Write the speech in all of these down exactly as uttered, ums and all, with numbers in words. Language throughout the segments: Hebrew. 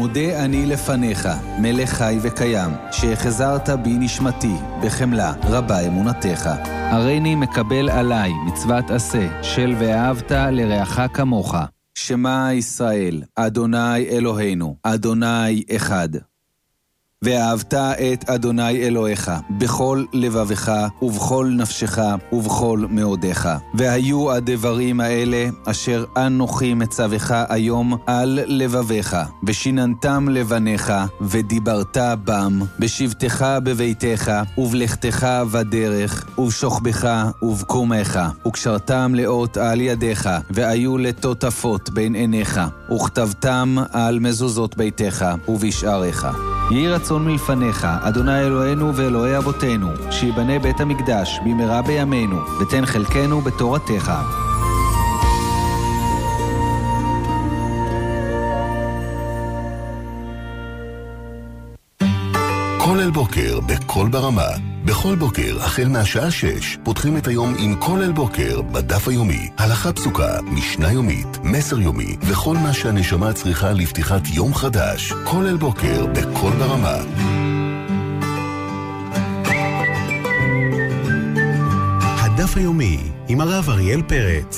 מודה אני לפניך, מלך חי וקיים, שהחזרת בי נשמתי, בחמלה רבה אמונתך. הריני מקבל עליי מצוות עשה, של ואהבת לרעך כמוך. שמע ישראל, אדוני אלוהינו, אדוני אחד. ואהבת את אדוני אלוהיך, בכל לבבך ובכל נפשך ובכל מאודיך. והיו הדברים האלה אשר אנוכי מצווך היום על לבביך, ושיננתם לבניך, ודיברת בם, בשבתך בביתך, ובלכתך בדרך, ובשוכבך ובקומך, וקשרתם לאות על ידיך, והיו לטוטפות בין עיניך, וכתבתם על מזוזות ביתך ובשעריך. יהי רצון מלפניך, אדוני אלוהינו ואלוהי אבותינו, שיבנה בית המקדש במהרה בימינו, ותן חלקנו בתורתך. כל אל בוקר בכל ברמה. בכל בוקר, החל מהשעה שש, פותחים את היום עם כל אל בוקר בדף היומי. הלכה פסוקה, משנה יומית, מסר יומי, וכל מה שהנשמה צריכה לפתיחת יום חדש. כל אל בוקר בכל ברמה. הדף היומי עם הרב אריאל פרץ.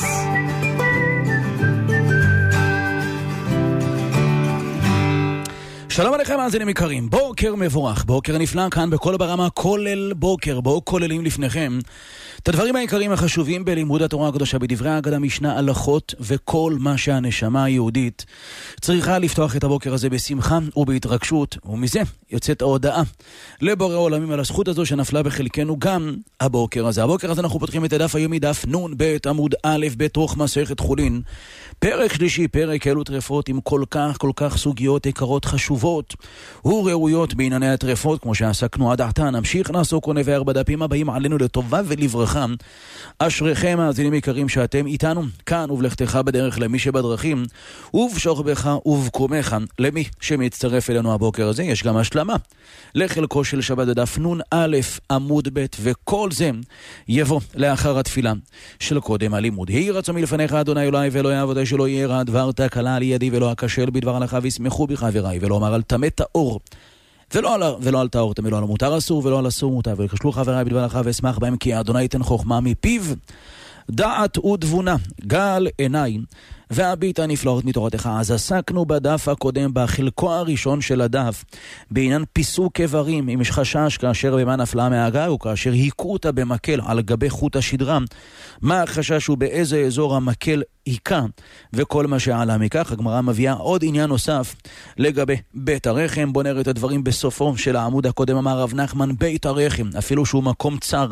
שלום עליכם מאזינים יקרים, בוקר מבורך, בוקר נפלא כאן בכל ברמה, כולל בוקר, בואו כוללים לפניכם את הדברים העיקריים החשובים בלימוד התורה הקדושה, בדברי ההגדה, משנה, הלכות וכל מה שהנשמה היהודית צריכה לפתוח את הבוקר הזה בשמחה ובהתרגשות, ומזה יוצאת ההודעה לבורא עולמים על הזכות הזו שנפלה בחלקנו גם הבוקר הזה. הבוקר הזה אנחנו פותחים את הדף היומי, דף נון בית עמוד א' בתוך מסכת חולין, פרק שלישי, פרק אלו טרפות עם כל כך כל כך סוגיות יקרות חשובות וראויות בענייני הטרפות, כמו שעסקנו עד עתה. נמשיך נעסוק ונבהר בדפים הבאים עלינו לטובה ולברכה. אשריכם מאזינים יקרים שאתם איתנו כאן, ובלכתך בדרך למי שבדרכים, ובשוכבך ובקומך למי שמצטרף אלינו הבוקר הזה. יש גם השלמה לחלקו של שבת דף נון א' עמוד ב', וכל זה יבוא לאחר התפילה של קודם הלימוד. יהי רצון מלפניך אדוני אלוהי ואלוהי עבודי, שלא יהיה רע דבר תקלה על ידי ולא אכשל בדבר הלכה, וישמחו בי חבריי, ולא אמר על טמא טהור ולא על, ולא על טהור טמא, לא על מותר אסור ולא על אסור מותר, וכשלו חבריי בדבר הלכה ואשמח בהם, כי אדוני ייתן חוכמה מפיו, דעת ותבונה, גל עיניים והביט הנפלאות מתורתך. אז עסקנו בדף הקודם, בחלקו הראשון של הדף, בעניין פיסוק איברים. אם יש חשש כאשר במה נפלה מהגג, או כאשר היכו אותה במקל על גבי חוט השדרה, מה החשש ובאיזה אזור המקל היכה, וכל מה שעלה מכך. הגמרא מביאה עוד עניין נוסף לגבי בית הרחם. בוא נראה את הדברים בסופו של העמוד הקודם. אמר רב נחמן, בית הרחם, אפילו שהוא מקום צר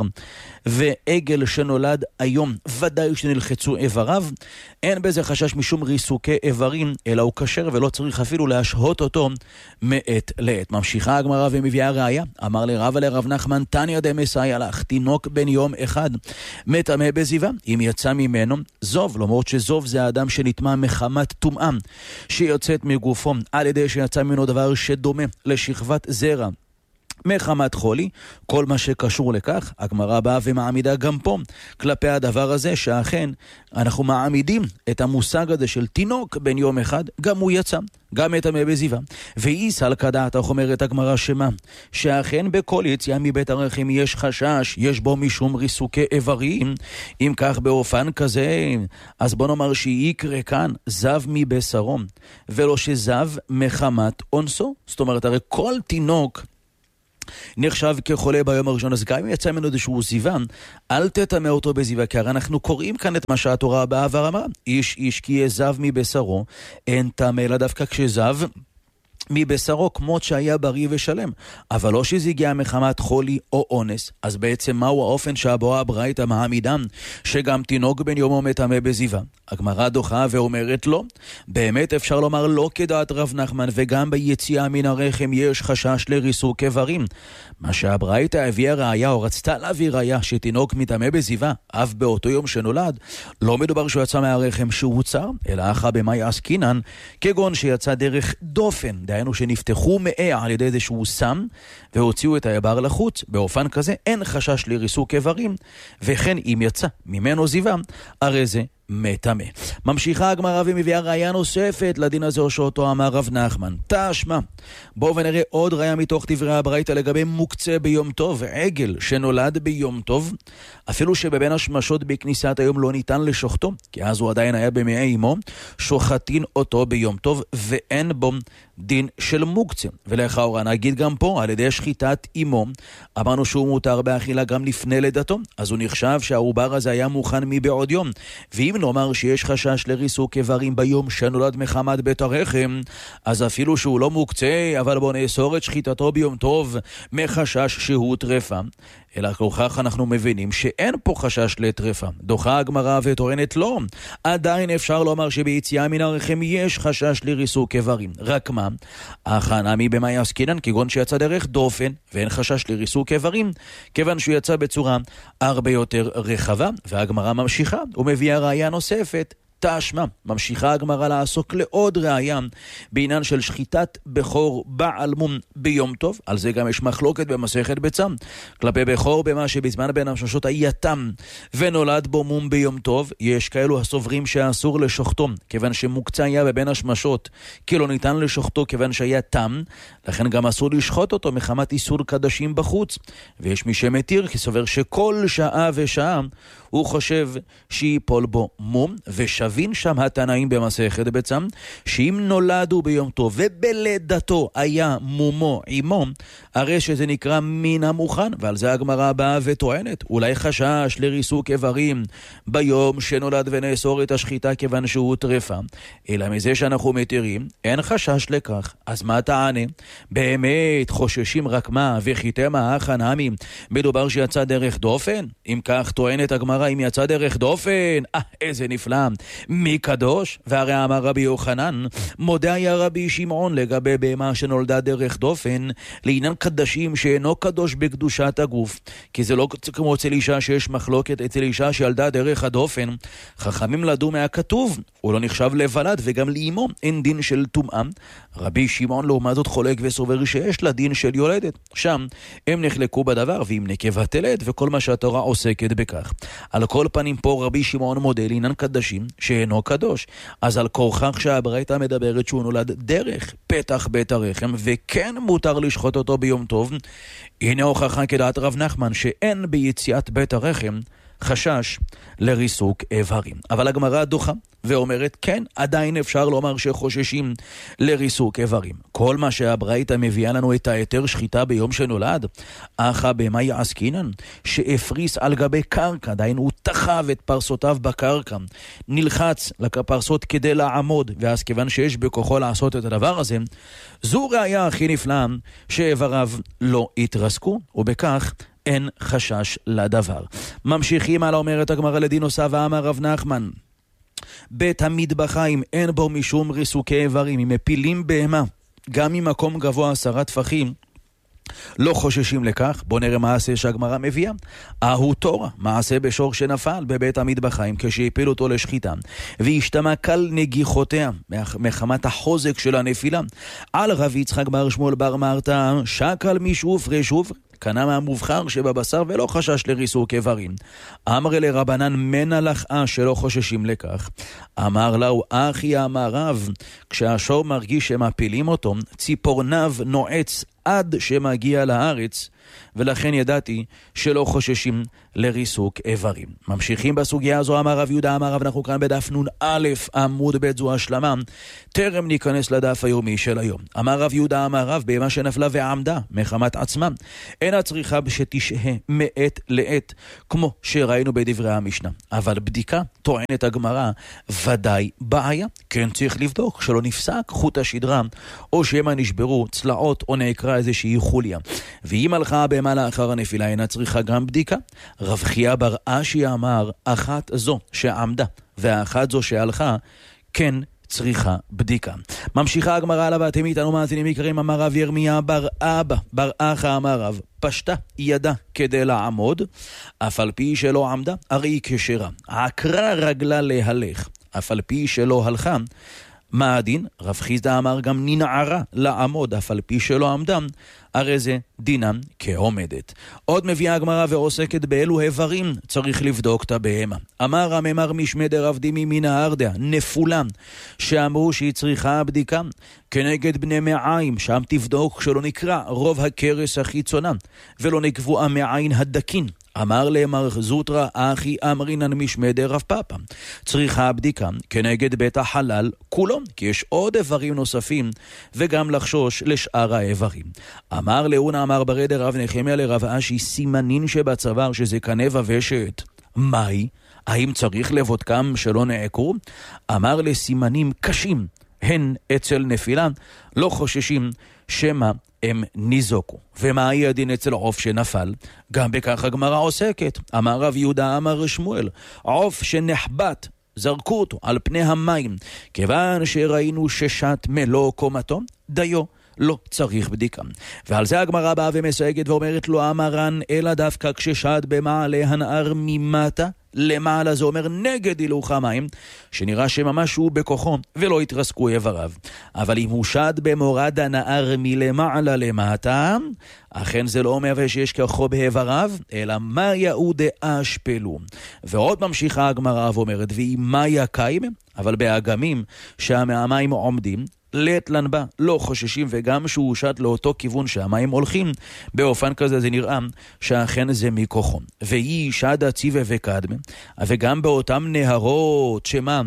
ועגל שנולד היום, ודאי שנלחצו איבריו, אין בזה חשש משום ריסוקי איברים, אלא הוא כשר ולא צריך אפילו להשהות אותו מעת לעת. ממשיכה הגמרא ומביאה ראיה. אמר לרב לרב נחמן, תניא דמסייע לך, תינוק בן יום אחד מטמא בזיווה, אם יצא ממנו זוב, למרות שזוב זה האדם שנטמא מחמת טומאה שיוצאת מגופו על ידי שיצא ממנו דבר שדומה לשכבת זרע מחמת חולי, כל מה שקשור לכך. הגמרא באה ומעמידה גם פה כלפי הדבר הזה, שאכן אנחנו מעמידים את המושג הזה של תינוק בן יום אחד, גם הוא יצא, גם מטמא בזיווה. ואי סלקא דעתך, אומרת הגמרא, שמה? שאכן בכל יציאה מבית הרחם יש חשש, יש בו משום ריסוקי איברים. אם כך באופן כזה, אז בוא נאמר שיקרא כאן זב מבשרו, ולא שזב מחמת אונסו. זאת אומרת, הרי כל תינוק נחשב כחולה ביום הראשון, אז גם אם יצא ממנו איזשהו זיוון, אל תטמא אותו בזיווה, כי הרי אנחנו קוראים כאן את מה שהתורה בעבר אמרה, איש איש כי יזב מבשרו, אין טמא אלא דווקא כשזב מבשרו, כמות שהיה בריא ושלם, אבל לא שזה הגיע מחמת חולי או אונס. אז בעצם מהו האופן שהבואה הברייתא מעמידם שגם תינוק בן יומו מטמא בזיווה? הגמרא דוחה ואומרת לא, באמת אפשר לומר לא כדעת רב נחמן, וגם ביציאה מן הרחם יש חשש לריסוק איברים. מה שהברייתא הביאה ראיה, או רצתה להביא ראיה, שתינוק מטמא בזיווה אף באותו יום שנולד, לא מדובר שהוא יצא מהרחם שהוא צר, אלא אחא במאי עסקינן, כגון שיצא דרך דופן, דהיינו שנפתחו מאיה על ידי איזשהו סם והוציאו את העבר לחוץ. באופן כזה אין חשש לריסוק איברים, וכן אם יצא ממנו זיווה, הרי זה מטמא. ממשיכה הגמרא ומביאה ראיה נוספת לדין הזה שאותו אמר רב נחמן. תשמע, בואו ונראה עוד ראיה מתוך דברי הברייתא לגבי מוקצה ביום טוב, עגל שנולד ביום טוב, אפילו שבבין השמשות בכניסת היום לא ניתן לשוחטו, כי אז הוא עדיין היה במעי אמו, שוחטין אותו ביום טוב ואין בו דין של מוקצה. ולכאורה נגיד גם פה, על ידי שחיטת אמו, אמרנו שהוא מותר באכילה גם לפני לידתו, אז הוא נחשב שהעובר הזה היה מוכן מבעוד יום. ואם נאמר שיש חשש לריסוק איברים ביום שנולד מחמת בית הרחם, אז אפילו שהוא לא מוקצה, אבל בוא נאסור את שחיטתו ביום טוב מחשש שהוא טרפה. אלא כוכך אנחנו מבינים שאין פה חשש לטרפה. דוחה הגמרא וטוענת לא. עדיין אפשר לומר שביציאה מן הרחם יש חשש לריסוק איברים. רק מה? הכנמי במאי עסקינן, כגון שיצא דרך דופן, ואין חשש לריסוק איברים, כיוון שהוא יצא בצורה הרבה יותר רחבה. והגמרא ממשיכה ומביאה ראיה נוספת. תשמע, ממשיכה הגמרא לעסוק לעוד ראיה בעניין של שחיטת בכור בעל מום ביום טוב. על זה גם יש מחלוקת במסכת ביצה. כלפי בכור במה שבזמן בין השמשות היה תם ונולד בו מום ביום טוב, יש כאלו הסוברים שאסור לשוחטו כיוון שמוקצה היה בבין השמשות, כי לא ניתן לשוחטו כיוון שהיה תם, לכן גם אסור לשחוט אותו מחמת איסור קדשים בחוץ. ויש מי שמתיר כי סובר שכל שעה ושעה הוא חושב שיפול בו מום, ושבין שם התנאים במסכת ביצה, שאם נולדו ביום טוב ובלידתו היה מומו עמו, הרי שזה נקרא מן המוכן. ועל זה הגמרא באה וטוענת, אולי חשש לריסוק איברים ביום שנולד ונאסור את השחיטה כיוון שהוא טרפה, אלא מזה שאנחנו מתירים אין חשש לכך. אז מה תענה? באמת חוששים רק מה? וחיתם האחן המי מדובר שיצא דרך דופן? אם כך טוענת הגמרא, אם יצא דרך דופן, אה, איזה נפלא, מי קדוש? והרי אמר רבי יוחנן, מודה היה רבי שמעון לגבי בהמה שנולדה דרך דופן, לעניין קדשים שאינו קדוש בקדושת הגוף, כי זה לא כמו אצל אישה שיש מחלוקת, אצל אישה שילדה דרך הדופן, חכמים לדו מהכתוב, הוא לא נחשב לבלד, וגם לאמו אין דין של טומאה. רבי שמעון לעומת זאת חולק וסובר שיש לה דין של יולדת, שם הם נחלקו בדבר, ואם נקבה תלד וכל מה שהתורה עוסקת בכך. על כל פנים פה רבי שמעון מודה לעניין קדשים שאינו קדוש, אז על כורכך שהברייתא מדברת שהוא נולד דרך פתח בית הרחם וכן מותר לשחוט אותו ביום טוב, הנה הוכחה כדעת רב נחמן שאין ביציאת בית הרחם חשש לריסוק איברים. אבל הגמרא דוחה ואומרת כן, עדיין אפשר לומר שחוששים לריסוק איברים. כל מה שהברייתא מביאה לנו את היתר שחיטה ביום שנולד, אחא במאי עסקינן, שהפריס על גבי קרקע, עדיין הוא תחב את פרסותיו בקרקע, נלחץ לפרסות כדי לעמוד, ואז כיוון שיש בכוחו לעשות את הדבר הזה, זו ראיה הכי נפלאה שאיבריו לא התרסקו, ובכך אין חשש לדבר. ממשיכים על אומרת הגמרא לדין נוסף, ואמר רב נחמן, בית המטבחיים אין בו משום ריסוקי איברים, אם מפילים בהמה גם ממקום גבוה עשרה טפחים לא חוששים לכך. בוא נראה מעשה שהגמרא מביאה. אהו תורה, מעשה בשור שנפל בבית המטבחיים כשהפיל אותו לשחיטה, והשתמע קל נגיחותיה מחמת החוזק של הנפילה. על רב יצחק בר שמואל בר מרתא, שקל משופרי שופרי, קנה מהמובחר שבבשר ולא חשש לריסוק איברים. אמר לרבנן מנה לחאה שלא חוששים לכך. אמר לו אחי אמר רב, כשהשור מרגיש שמפילים אותו, ציפורניו נועץ עד שמגיע לארץ, ולכן ידעתי שלא חוששים לריסוק איברים. ממשיכים בסוגיה הזו, אמר רב יהודה אמר רב, אנחנו כאן בדף נון א' עמוד ב', זו השלמה, טרם ניכנס לדף היומי של היום. אמר רב יהודה אמר רב, בהמה שנפלה ועמדה מחמת עצמה, אין הצריכה שתשהה מעת לעת, כמו שראינו בדברי המשנה. אבל בדיקה, טוענת הגמרא, ודאי בעיה. כן צריך לבדוק שלא נפסק חוט השדרה, או שמה נשברו צלעות, או נעקרה איזושהי חוליה. ואם הלכה בהמה לאחר הנפילה, אינה צריכה גם בדיקה. רב חייא בר אשי אמר, אחת זו שעמדה ואחת זו שהלכה, כן צריכה בדיקה. ממשיכה הגמרא עליו, ואתם איתנו מאזינים יקרים. אמר רב ירמיה בר אבא בר אחא אמר רב, פשטה ידה כדי לעמוד, אף על פי שלא עמדה, הרי היא כשרה. עקרה רגלה להלך, אף על פי שלא הלכה, מה הדין? רב חיסדא אמר גם ננערה לעמוד, אף על פי שלא עמדם, הרי זה דינם כעומדת. עוד מביאה הגמרא ועוסקת באלו איברים צריך לבדוק את הבהמה. אמר הממר משמי דרב דימי מן הארדע, נפולה, שאמרו שהיא צריכה בדיקה, כנגד בני מעיים, שם תבדוק שלא נקרא רוב הקרס החיצונה, ולא נקבוע מעין הדקין. אמר למר זוטרא אחי אמרינן משמי דרב פאפא, צריכה בדיקה כנגד בית החלל כולו, כי יש עוד איברים נוספים, וגם לחשוש לשאר האיברים. אמר לאונה אמר ברד רב נחמיה לרב אשי, סימנין שבצוואר שזה קנה ושת, מהי? האם צריך לבודקם שלא נעקרו? אמר לסימנים קשים, הן אצל נפילה, לא חוששים שמה הם ניזוקו. ומה הדין אצל עוף שנפל? גם בכך הגמרא עוסקת. אמר רב יהודה אמר שמואל, עוף שנחבט, זרקו אותו על פני המים, כיוון שראינו ששת מלוא קומתו, דיו לא צריך בדיקה. ועל זה הגמרא באה ומסייגת ואומרת לו אמרן, אלא דווקא כששד במעלה הנער ממטה למעלה, זה אומר נגד הילוך המים, שנראה שממש הוא בכוחו ולא יתרסקו איבריו. אבל אם הוא שד במורד הנער מלמעלה למטה, אכן זה לא אומר שיש כוחו באיבריו, אלא מה יעוד אשפלו. ועוד ממשיכה הגמרא ואומרת, והיא מה יקיים, אבל באגמים שהמים עומדים, לית לנבה, לא חוששים, וגם שהוא שט לאותו כיוון שהמים הולכים, באופן כזה זה נראה שאכן זה מכוחו. והיא שדה ציווה וקדמה, וגם באותם נהרות שמה,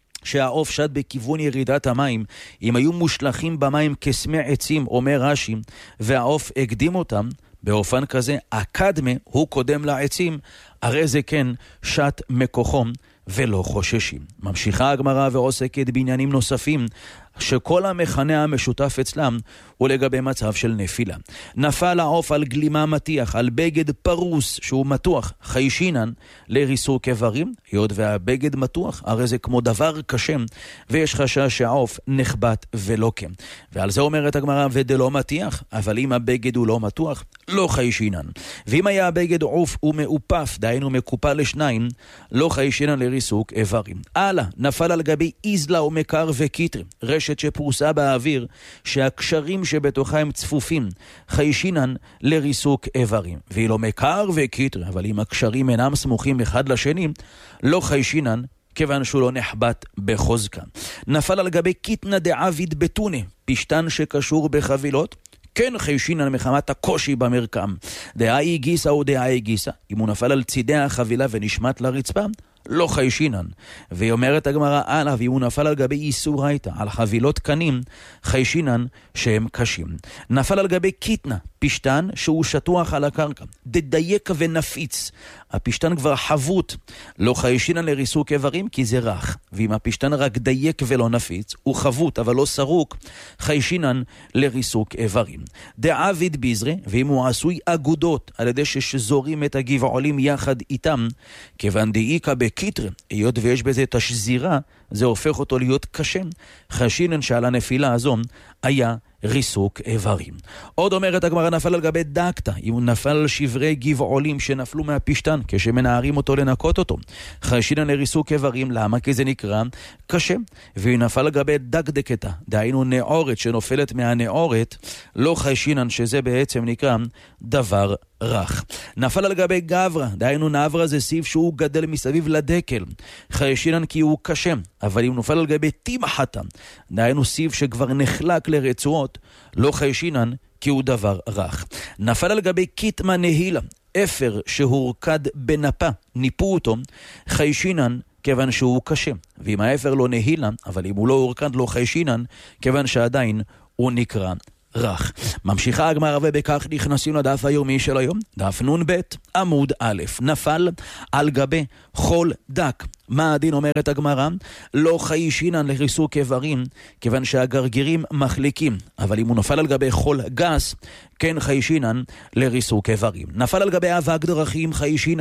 שהעוף שד בכיוון ירידת המים, אם היו מושלכים במים כסמי עצים, אומר רש"י, והעוף הקדים אותם, באופן כזה הקדמה הוא קודם לעצים, הרי זה כן שט מכוחו ולא חוששים. ממשיכה הגמרא ועוסקת בעניינים נוספים, שכל המכנה המשותף אצלם הוא לגבי מצב של נפילה. נפל העוף על גלימה מתיח, על בגד פרוס שהוא מתוח, חיישינן לריסוק איברים, היות והבגד מתוח, הרי זה כמו דבר קשה, ויש חשש שהעוף נחבט ולוקם. ועל זה אומרת הגמרא, ודלא מתיח, אבל אם הבגד הוא לא מתוח, לא חיישינן. ואם היה הבגד עוף ומאופף, דהיינו מקופל לשניים, לא חיישינן לריסוק איברים. הלאה, נפל על גבי איזלה ומקר וקיטר, רשת שפרוסה באוויר, שהקשרים שבתוכה הם צפופים, חיישינן לריסוק איברים. והיא לא מקר וקיטר, אבל אם הקשרים אינם סמוכים אחד לשני, לא חיישינן, כיוון שהוא לא נחבט בחוזקה. נפל על גבי קיטנה דעביד בתונה, פשטן שקשור בחבילות, כן חיישינן מחמת הקושי במרקם. דאי גיסה או דאי גיסה, אם הוא נפל על צידי החבילה ונשמט לרצפה, לא חיישינן. והיא אומרת הגמרא הלאה, ואם הוא נפל על גבי איסור הייתה, על חבילות קנים, חיישינן שהם קשים. נפל על גבי קיטנה, פשטן שהוא שטוח על הקרקע, דדייק ונפיץ, הפשטן כבר חבוט, לא חיישינן לריסוק איברים כי זה רך. ואם הפשטן רק דייק ולא נפיץ, הוא חבוט אבל לא סרוק, חיישינן לריסוק איברים. דעביד ביזרה, ואם הוא עשוי אגודות על ידי ששזורים את הגבעולים יחד איתם, כיוון דאיקה בקיטר, היות ויש בזה את השזירה, זה הופך אותו להיות קשה. חיישינן שעל הנפילה הזו היה ריסוק איברים. עוד אומרת הגמרא, נפל על גבי דקתא, אם הוא נפל על שברי גבעולים שנפלו מהפשטן כשמנערים אותו לנקות אותו, חיישינן לריסוק איברים. למה? כי זה נקרא קשה. והיא נפל על גבי דקדקתא, דהיינו נאורת שנופלת מהנאורת, לא חיישינן, שזה בעצם נקרא דבר רך. נפל על גבי גברה, דהיינו נעברה זה סיב שהוא גדל מסביב לדקל, חיישינן כי הוא קשה. אבל אם נופל על גבי תימחתה, דהיינו סיב שכבר נחלק לרצועות, לא חיישינן כי הוא דבר רך. נפל על גבי קיטמה נהילה, אפר שהורקד בנפה, ניפו אותו, חיישינן כיוון שהוא קשה. ואם האפר לא נהילה, אבל אם הוא לא הורקד לא חיישינן, כיוון שעדיין הוא נקרא רך. ממשיכה הגמרא ובכך נכנסים לדף היומי של היום, דף נון ב' עמוד א'. נפל על גבי חול דק. מה הדין? אומרת הגמרא, לא חיישינן לריסוק איברים, כיוון שהגרגירים מחליקים, אבל אם הוא נפל על גבי חול גס, כן חיישינן לריסוק איברים. נפל על גבי אבק דרכים חיישינן,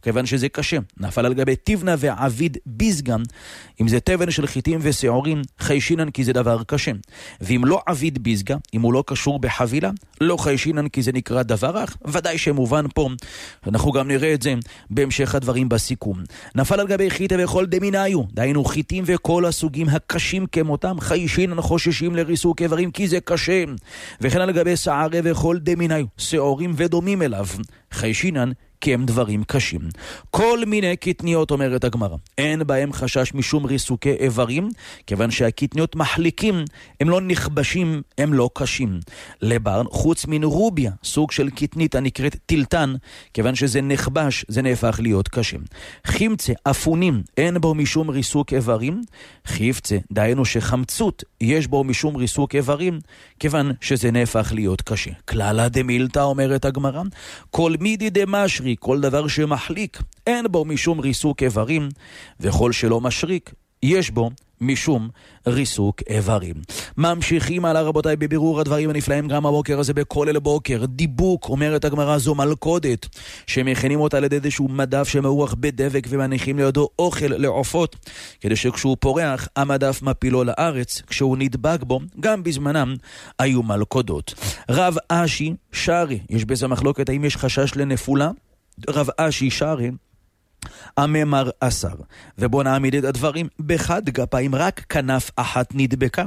כיוון שזה קשה. נפל על גבי תבנה ועביד ביזגם, אם זה תבן של חיטים ושעורים, חיישינן כי זה דבר קשה. ואם לא עביד ביזגה, אם הוא לא קשור בחבילה, לא חיישינן כי זה נקרא דבר רך, ודאי שמובן פה, אנחנו גם נראה את זה בהמשך הדברים בסיכום. נפל על גבי חיטה וכל דמיניו, דהיינו חיטים וכל הסוגים הקשים כמותם, חיישינן חוששים לריסוק איברים כי זה קשה. וכן על גבי שערה וכל דמיניו, שעורים ודומים אליו, חיישינן כי הם דברים קשים. כל מיני קטניות, אומרת הגמרא, אין בהם חשש משום ריסוקי איברים, כיוון שהקטניות מחליקים, הם לא נכבשים, הם לא קשים. לברן, חוץ מן רוביה, סוג של קטנית הנקראת טילטן, כיוון שזה נכבש, זה נהפך להיות קשה. חמצה, אפונים, אין בו משום ריסוק איברים. חיפצה, דהיינו שחמצות, יש בו משום ריסוק איברים, כיוון שזה נהפך להיות קשה. כללה דמילתא, אומרת הגמרא, כל מידי דמשרי, כל דבר שמחליק, אין בו משום ריסוק איברים, וכל שלא משריק, יש בו משום ריסוק איברים. ממשיכים על רבותיי בבירור הדברים הנפלאים גם הבוקר הזה בכל אל בוקר. דיבוק, אומרת הגמרא, זו מלכודת שמכינים אותה על ידי איזשהו מדף שמעורח בדבק ומניחים לידו אוכל לעופות, כדי שכשהוא פורח המדף מפילו לארץ. כשהוא נדבק בו, גם בזמנם היו מלכודות. רב אשי שרי, יש בזה מחלוקת האם יש חשש לנפולה. רב אשי שרי הממר אסר, ובוא נעמיד את הדברים בחד גפיים, רק כנף אחת נדבקה.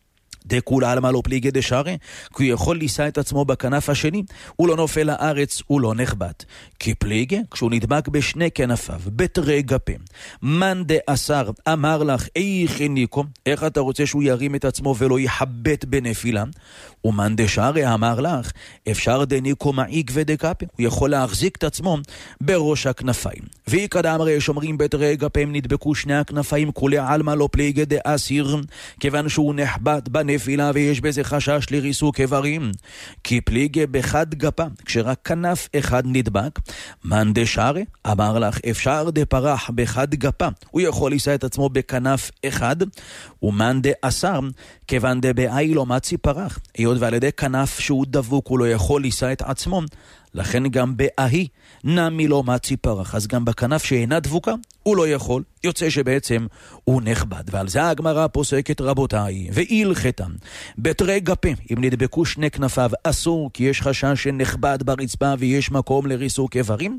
דכולה על מה לא פליגי דשארי, כי הוא יכול לישא את עצמו בכנף השני, הוא לא נופל לארץ, הוא לא נחבט. כי פליגי, כשהוא נדבק בשני כנפיו, בתרי גפים. מן דאסר אמר לך, איך ניקו, איך אתה רוצה שהוא ירים את עצמו ולא יחבט בנפילה? ומן דשארי אמר לך, אפשר דניקו מעיק ודקפים, הוא יכול להחזיק את עצמו בראש הכנפיים. ויקד אמרי שומרים בתרי גפים נדבקו שני הכנפיים, כולה על מה לא פליגי דאסיר, כיוון שהוא נחבט בנפילה, נפילה ויש בזה חשש לריסוק איברים. כי פליגי בחד גפה, כשרק כנף אחד נדבק. מן דשארי אמר לך, אפשר דפרח בחד גפה, הוא יכול לישא את עצמו בכנף אחד. ומן דאסר, כיוון דבאי לא מצי פרח, היות ועל ידי כנף שהוא דבוק הוא לא יכול לישא את עצמו, לכן גם באהי נמי לא מצי פרח, אז גם בכנף שאינה דבוקה הוא לא יכול, יוצא שבעצם הוא נכבד. ועל זה הגמרא פוסקת רבותיי, והילכתם בתרי גפים, אם נדבקו שני כנפיו אסור, כי יש חשש שנכבד ברצפה ויש מקום לריסוק איברים.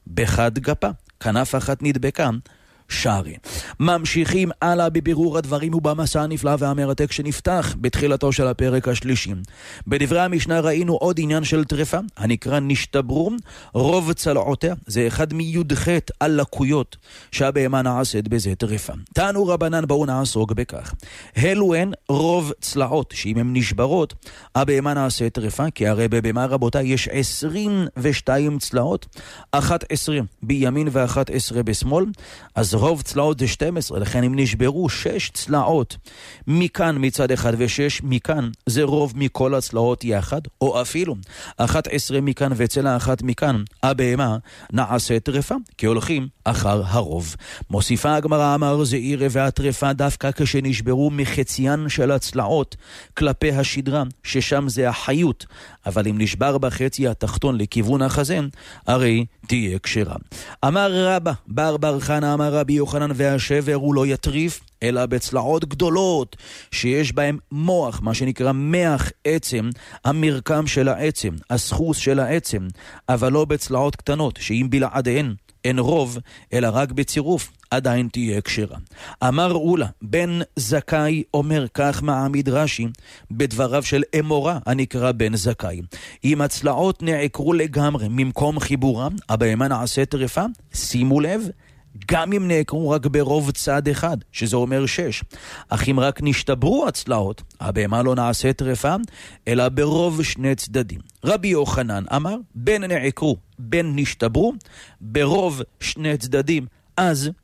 בחד גפה, כנף אחת נדבקה, שרי. ממשיכים הלאה בבירור הדברים ובמסע הנפלא והמרתק שנפתח בתחילתו של הפרק השלישי. בדברי המשנה ראינו עוד עניין של טרפה, הנקרא נשתברו רוב צלעותיה, זה אחד מי"ח הלקויות שהבהמה נעשית בזה טרפה. תנו רבנן, בואו נעסוק בכך. אלו הן רוב צלעות, שאם הן נשברות הבהמה נעשית טרפה, כי הרי בבהמה רבותיי יש עשרים ושתיים צלעות, אחת עשרה בימין ואחת עשרה בשמאל, אז רוב צלעות זה שתים עשרה, לכן אם נשברו שש צלעות מכאן מצד אחד ושש מכאן, זה רוב מכל הצלעות יחד, או אפילו אחת עשרה מכאן וצלע אחת מכאן, הבהמה נעשה טרפה, כי הולכים אחר הרוב. מוסיפה הגמרא, אמר זעירא, והטרפה דווקא כשנשברו מחציין של הצלעות כלפי השדרה, ששם זה החיות, אבל אם נשבר בחצי התחתון לכיוון החזן, הרי תהיה כשרה. אמר רבא בר בר חנא אמר רבי יוחנן, והשבר הוא לא יטריף, אלא בצלעות גדולות שיש בהם מוח, מה שנקרא מח עצם, המרקם של העצם, הסחוס של העצם, אבל לא בצלעות קטנות, שאם בלעדיהן אין רוב, אלא רק בצירוף, עדיין תהיה כשרה. אמר אולה, בן זכאי אומר, כך מעמיד רש"י בדבריו של אמורה הנקרא בן זכאי. אם הצלעות נעקרו לגמרי ממקום חיבורם, הבהמה נעשה טרפה, שימו לב, גם אם נעקרו רק ברוב צד אחד, שזה אומר שש. אך אם רק נשתברו הצלעות, הבהמה לא נעשה טרפה, אלא ברוב שני צדדים. רבי יוחנן אמר, בין נעקרו, בין נשתברו, ברוב שני צדדים, אז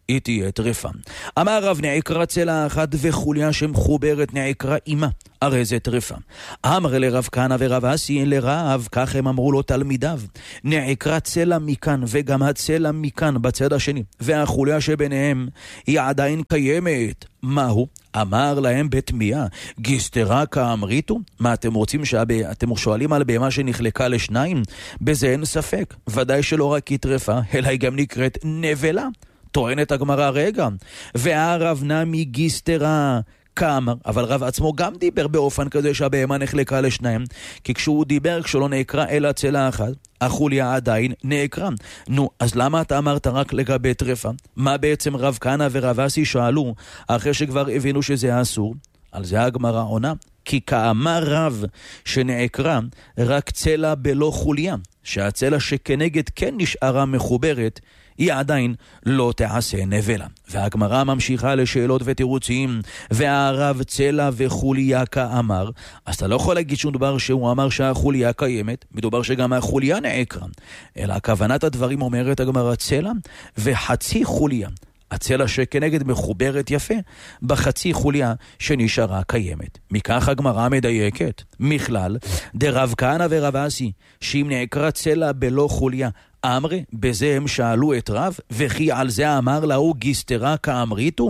היא תהיה טרפה. אמר רב נעקרה צלע אחת וחוליה שמחוברת נעקרה אימה, הרי זה טרפה. אמר לרב כהנא ורב אסי לרב, כך הם אמרו לו תלמידיו, נעקרה צלע מכאן וגם הצלע מכאן בצד השני, והחוליה שביניהם היא עדיין קיימת. מהו? אמר להם בתמיהה, גיסטרה כאמריתו? מה אתם רוצים שהבא, אתם שואלים על בהמה שנחלקה לשניים? בזה אין ספק, ודאי שלא רק היא טרפה, אלא היא גם נקראת נבלה. טוענת הגמרא רגע, והרב נמי גיסטרה כאמר, אבל רב עצמו גם דיבר באופן כזה שהבהמה נחלקה לשניים, כי כשהוא דיבר כשלא נעקרה אלא צלע אחת, החוליה עדיין נעקרה. נו, אז למה אתה אמרת רק לגבי טרפה? מה בעצם רב כהנא ורב אסי שאלו אחרי שכבר הבינו שזה אסור? על זה הגמרא עונה, כי כאמר רב שנעקרה רק צלע בלא חוליה, שהצלע שכנגד כן נשארה מחוברת, היא עדיין לא תעשה נבלה. והגמרא ממשיכה לשאלות ותירוצים, והרב צלע וחוליה כאמר, אז אתה לא יכול להגיד שום דבר שהוא אמר שהחוליה קיימת, מדובר שגם החוליה נעקרה, אלא כוונת הדברים אומרת הגמרא צלע וחצי חוליה, הצלע שכנגד מחוברת יפה בחצי חוליה שנשארה קיימת. מכך הגמרא מדייקת, מכלל דרב כהנא ורב אסי, שאם נעקרה צלע בלא חוליה אמרי, בזה הם שאלו את רב, וכי על זה אמר לאו גיסטרה כאמריתו,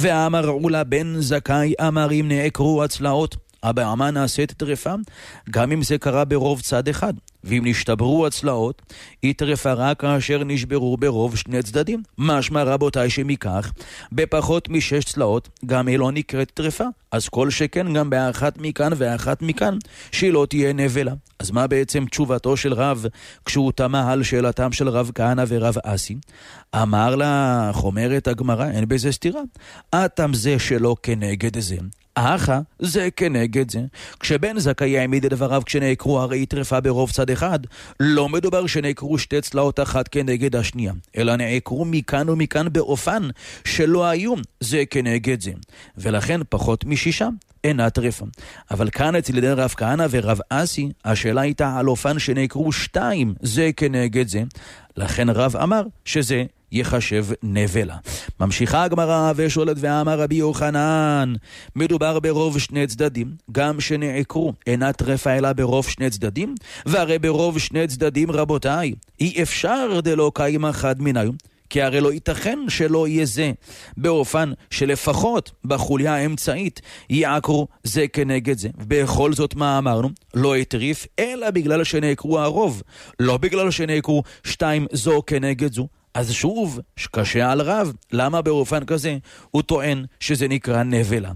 ואמרו לה בן זכאי אמר אם נעקרו הצלעות, הבהמה נעשית טרפה, גם אם זה קרה ברוב צד אחד, ואם נשתברו הצלעות, היא טרפה רק כאשר נשברו ברוב שני צדדים. משמע רבותיי שמכך, בפחות משש צלעות, גם היא לא נקראת טרפה, אז כל שכן גם באחת מכאן ואחת מכאן, שהיא לא תהיה נבלה. אז מה בעצם תשובתו של רב, כשהוא תמה על שאלתם של רב כהנא ורב אסי? אמר לה, אומרת הגמרא, אין בזה סתירה, אתם זה שלא כנגד זה, אחא זה כנגד זה. כשבן זכאי העמיד את דבריו כשנעקרו הרי טרפה ברוב צד אחד, לא מדובר שנעקרו שתי צלעות אחת כנגד השנייה, אלא נעקרו מכאן ומכאן באופן שלא היו זה כנגד זה, ולכן פחות משישה אינה טרפה. אבל כאן אצל ידי רב כהנא ורב אסי השאלה הייתה על אופן שנעקרו שתיים זה כנגד זה, לכן רב אמר שזה יחשב נבלה. ממשיכה הגמרא ושואלת, ואמר רבי יוחנן, מדובר ברוב שני צדדים, גם שנעקרו אינה טרפה אלא ברוב שני צדדים, והרי ברוב שני צדדים רבותיי אי אפשר דלא קיים אחד מניו, כי הרי לא ייתכן שלא יהיה זה, באופן שלפחות בחוליה האמצעית יעקרו זה כנגד זה. בכל זאת מה אמרנו? לא יטריף, אלא בגלל שנעקרו הרוב, לא בגלל שנעקרו שתיים זו כנגד זו. אז שוב, שקשה על רב, למה באופן כזה הוא טוען שזה נקרא נבלה?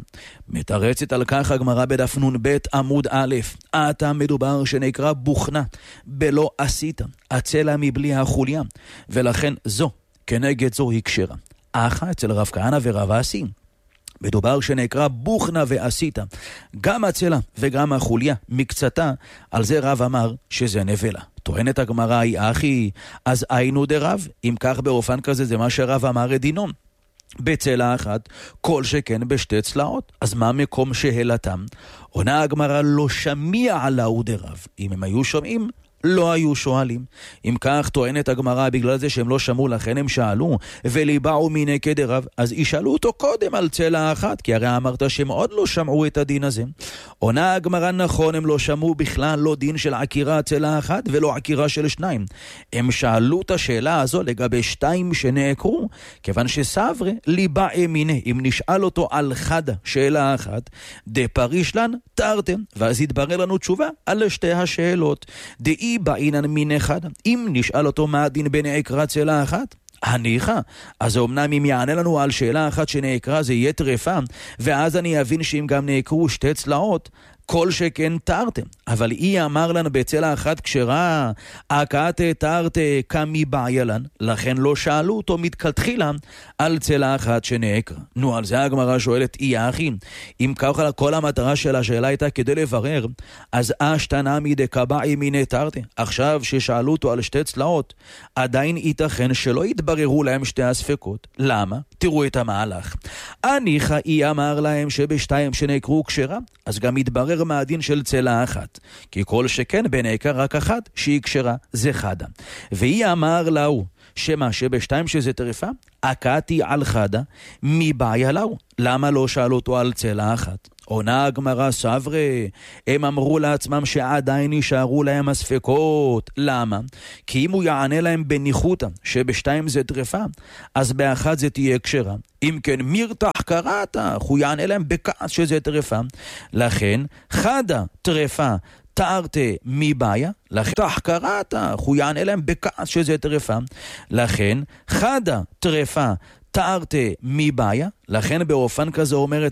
מתרצת על כך הגמרא בדף נון בית עמוד א', אתה מדובר שנקרא בוכנה, בלא עשית, הצלע מבלי החוליה, ולכן זו כנגד זו היא כשרה. אך אצל רב כהנא ורב אסי, מדובר שנקרא בוכנה ועשית, גם הצלע וגם החוליה מקצתה, על זה רב אמר שזה נבלה. טוענת הגמרא היא אחי, אז היינו דרב, אם כך באופן כזה זה מה שרב אמר את דינו, בצלע אחת, כל שכן בשתי צלעות. אז מה מקום שהלתם? עונה הגמרא לא שמיע עלהו דרב, אם הם היו שומעים לא היו שואלים. אם כך טוענת הגמרא, בגלל זה שהם לא שמעו לכן הם שאלו, וליבעו מיני כדרב, אז ישאלו אותו קודם על צלע אחת, כי הרי אמרת שהם עוד לא שמעו את הדין הזה. עונה הגמרא נכון, הם לא שמעו בכלל לא דין של עקירה צלע אחת ולא עקירה של שניים. הם שאלו את השאלה הזו לגבי שתיים שנעקרו, כיוון שסברי ליבעי מיני, אם נשאל אותו על חדה שאלה אחת, דפרישלן תרתם, ואז יתברר לנו תשובה על שתי השאלות. דאי בעינן מן אחד, אם נשאל אותו מה הדין בנעקרה צלע אחת, הניחה, אז אומנם אם יענה לנו על שאלה אחת שנעקרה זה יהיה טרפה, ואז אני אבין שאם גם נעקרו שתי צלעות, כל שכן תרתם. אבל אי אמר לנו בצלע אחת כשרה, הקעת תרת כמי בעיילן, לכן לא שאלו אותו מתכתחילה על צלע אחת שנעקרה. נו, על זה הגמרא שואלת, אי אחי, אם ככה כל המטרה של השאלה הייתה כדי לברר, אז אשתנה מדקבעי מיני תרת, עכשיו ששאלו אותו על שתי צלעות, עדיין ייתכן שלא יתבררו להם שתי הספקות. למה? תראו את המהלך. הניחה אי אמר להם שבשתיים שנעקרו כשרה, אז גם יתברר מה הדין של צלע אחת, כי כל שכן בנעקר רק אחת שהיא כשרה זה חדה. והיא אמר לאו שמה שבשתיים שזה טרפה, עקעתי על חדה, מי בעיה לו? למה לא שאל אותו על צלע אחת? עונה הגמרא סברי, הם אמרו לעצמם שעדיין נשארו להם הספקות. למה? כי אם הוא יענה להם בניחותא, שבשתיים זה טרפה, אז באחת זה תהיה קשרה. אם כן, מירתח קראתך, הוא יענה להם בכעס שזה טרפה. לכן, חדה טרפה, תארתי מי בעיה, לכן תחקרתה, הוא יענה להם בכעס שזה טרפה. לכן, חדה טרפה, תארתי מי בעיה, לכן באופן כזה אומרת